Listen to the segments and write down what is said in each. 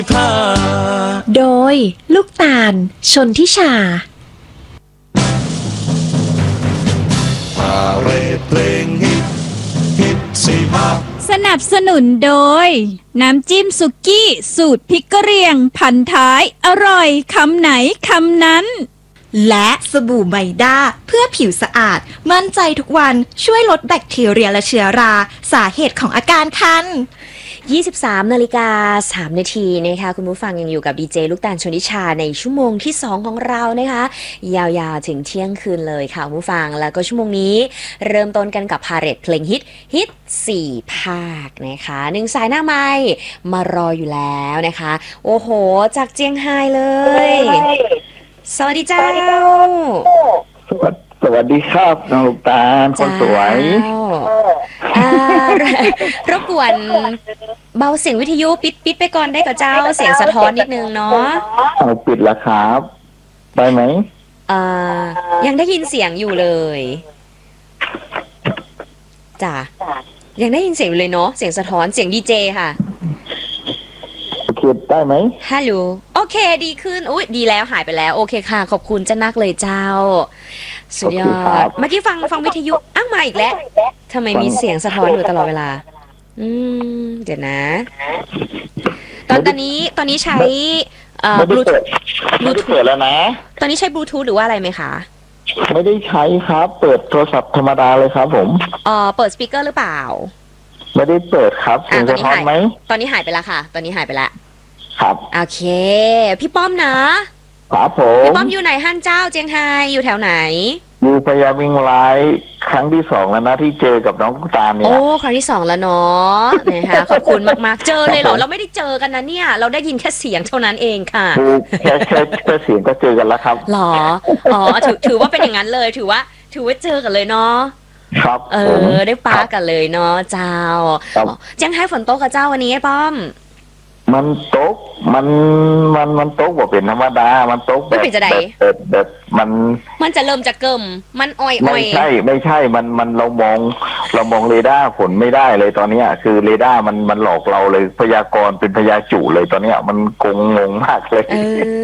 โดยลูกตาลชนทิชาพาเรดเพลงฮิตสิมาสนับสนุนโดยน้ำจิ้มสุกี้สูตรพริกกะเหรี่ยงพันท้ายอร่อยคำไหนคำนั้นและสบู่ไมด้าเพื่อผิวสะอาดมั่นใจทุกวันช่วยลดแบคทีเรียและเชื้อราสาเหตุของอาการคัน 23:03 นาทีนะคะคุณผู้ฟังยังอยู่กับดีเจลูกตาลชนิชาในชั่วโมงที่2ของเรานะคะยาวๆถึงเที่ยงคืนเลยค่ะคุณผู้ฟังแล้วก็ชั่วโมงนี้เริ่มต้นกันกับพาเหรดเพลงฮิต4ภาคนะคะ1สายหน้าไมค์มารออยู่แล้วนะคะโอ้โหจากเจียงไฮ้เลยสวัสดีเจ้าสวัสดีครับน้องลูกตาลคนสวยรบกวนเบาเสียงวิทยุปิดไปก่อนได้กับเจ้าเสียงสะท้อนนิดนึงเนาะเอาปิดแล้วครับได้ไหมยังได้ยินเสียงอยู่เลยจ้ะยังได้ยินเสียงอยู่เลยเนาะเสียงสะท้อนเสียงดีเจค่ะโอเคได้ไหมฮัลโหลโอเคดีขึ้นอุ๊ยดีแล้วหายไปแล้วโอเคค่ะขอบคุณเจ้านักเลยเจ้าสุดยอดเมื่อกี้ฟังวิทยุอ้างมาอีกแล้วทำไมมีเสียงสะท้อนอยู่ตลอดเวลาเดี๋ยวนะตอนนี้ใช้บลูทูธแล้วนะตอนนี้ใช้บลูทูธหรือว่าอะไรไหมคะไม่ได้ใช้ครับเปิดโทรศัพท์ธรรมดาเลยครับผมเปิดสปีกเกอร์หรือเปล่าไม่ได้เปิดครับเสียงสะท้อนไหมตอนนี้หายไปแล้วค่ะตอนนี้หายไปแล้วครับโอเคพี่ป้อมนะครับผมพี่ป้อมอยู่ไหนฮั่นเจ้าเจียงไฮ้อยู่แถวไหนอยู่พยามิงไลท์ครั้งที่2แล้วนะที่เจอกับน้องตาลเนี่ยโอ้ครั้งที่2แล้วเนาะนะคะขอบคุณมากๆเจอเลยเหรอเราไม่ได้เจอกันนะเนี่ยเราได้ยินแค่เสียงเท่านั้นเองค่ะแค่เสียงก็เจอกันแล้วครับหรอถือว่าเป็นอย่างนั้นเลยถือว่าเจอกันเลยเนาะครับได้ปากันเลยเนาะเจ้าเจียงไฮ้ฝนตกกับเจ้าวันนี้ไอ้ป้อมมันตกมันตกว่าเป็นธรรมดามันตกแบบมันจะเริ่มจากเกิมมันอ้อยไม่ใช่มันเรามองเรดาร์ฝนไม่ได้เลยตอนนี้คือเรดาร์มันหลอกเราเลยพยากรณ์เป็นพยาจุเลยตอนนี้มันงงมากเลย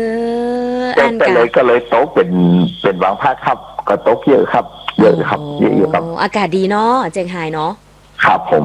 ก็เลยตกเป็นบางภาคครับก็ตกเยอะครับเยอะครับเยอะครับอากาศดีเนาะเจียงไฮ้เนาะครับผม